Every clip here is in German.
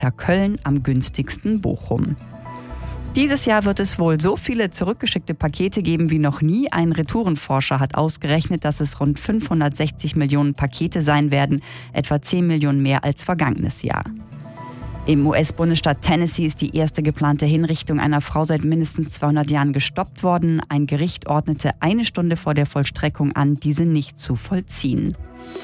Köln, am günstigsten Bochum. Dieses Jahr wird es wohl so viele zurückgeschickte Pakete geben wie noch nie. Ein Retourenforscher hat ausgerechnet, dass es rund 560 Millionen Pakete sein werden, etwa 10 Millionen mehr als vergangenes Jahr. Im US-Bundesstaat Tennessee ist die erste geplante Hinrichtung einer Frau seit mindestens 200 Jahren gestoppt worden. Ein Gericht ordnete 1 Stunde vor der Vollstreckung an, diese nicht zu vollziehen.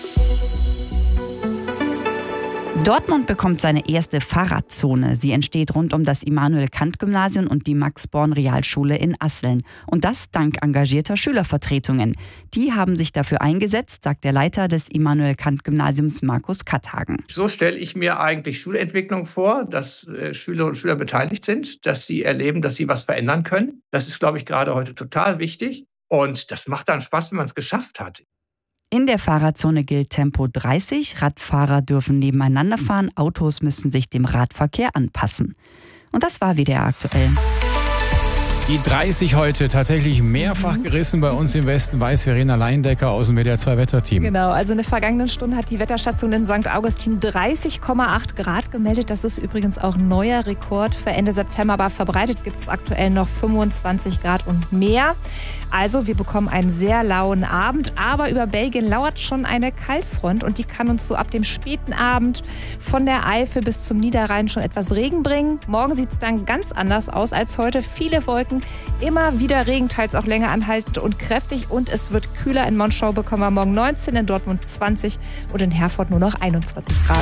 Dortmund bekommt seine erste Fahrradzone. Sie entsteht rund um das Immanuel-Kant-Gymnasium und die Max-Born-Realschule in Asseln. Und das dank engagierter Schülervertretungen. Die haben sich dafür eingesetzt, sagt der Leiter des Immanuel-Kant-Gymnasiums Markus Katthagen. So stelle ich mir eigentlich Schulentwicklung vor, dass Schülerinnen und Schüler beteiligt sind, dass sie erleben, dass sie was verändern können. Das ist, glaube ich, gerade heute total wichtig. Und das macht dann Spaß, wenn man es geschafft hat. In der Fahrradzone gilt Tempo 30. Radfahrer dürfen nebeneinander fahren. Autos müssen sich dem Radverkehr anpassen. Und das war WDR aktuell. Die 30 heute tatsächlich mehrfach gerissen bei uns im Westen, weiß Verena Leindecker aus dem WDR 2 Wetterteam. Genau, also in der vergangenen Stunde hat die Wetterstation in St. Augustin 30,8 Grad gemeldet. Das ist übrigens auch ein neuer Rekord für Ende September, aber verbreitet gibt es aktuell noch 25 Grad und mehr. Also wir bekommen einen sehr lauen Abend, aber über Belgien lauert schon eine Kaltfront und die kann uns so ab dem späten Abend von der Eifel bis zum Niederrhein schon etwas Regen bringen. Morgen sieht es dann ganz anders aus als heute. Viele Wolken, immer wieder Regen, teils auch länger anhaltend und kräftig und es wird kühler. In Monschau bekommen wir morgen 19, in Dortmund 20 und in Herford nur noch 21 Grad.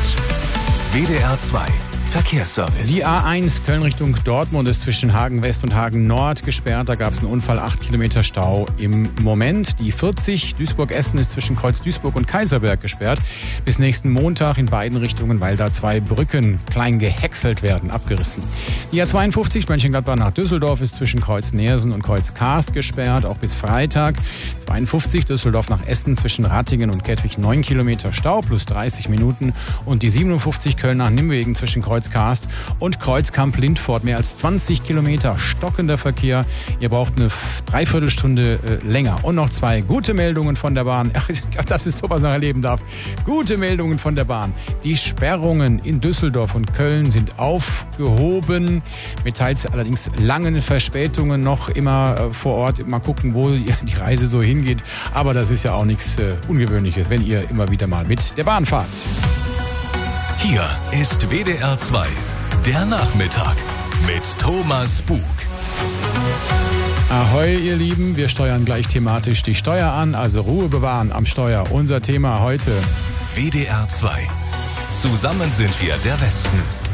WDR 2 Verkehrsservice. Die A1 Köln Richtung Dortmund ist zwischen Hagen West und Hagen Nord gesperrt. Da gab es einen Unfall, 8 Kilometer Stau im Moment. Die 40 Duisburg-Essen ist zwischen Kreuz Duisburg und Kaiserberg gesperrt. Bis nächsten Montag in beiden Richtungen, weil da 2 Brücken klein gehäckselt werden, abgerissen. Die A52 Mönchengladbach nach Düsseldorf ist zwischen Kreuz Neersen und Kreuz Karst gesperrt, auch bis Freitag. 52 Düsseldorf nach Essen zwischen Rattingen und Kettwig 9 Kilometer Stau plus 30 Minuten. Und die 57 Köln nach Nimwegen zwischen Kreuz Karst und Kreuzkamp-Lindfort. Mehr als 20 Kilometer stockender Verkehr. Ihr braucht eine Dreiviertelstunde länger. Und noch 2 gute Meldungen von der Bahn. Das ist so, was man erleben darf. Gute Meldungen von der Bahn. Die Sperrungen in Düsseldorf und Köln sind aufgehoben. Mit teils allerdings langen Verspätungen noch immer vor Ort. Mal gucken, wo die Reise so hingeht. Aber das ist ja auch nichts Ungewöhnliches, wenn ihr immer wieder mal mit der Bahn fahrt. Hier ist WDR 2, der Nachmittag mit Thomas Bug. Ahoi, ihr Lieben, wir steuern gleich thematisch die Steuer an, also Ruhe bewahren am Steuer. Unser Thema heute. WDR 2. Zusammen sind wir der Westen.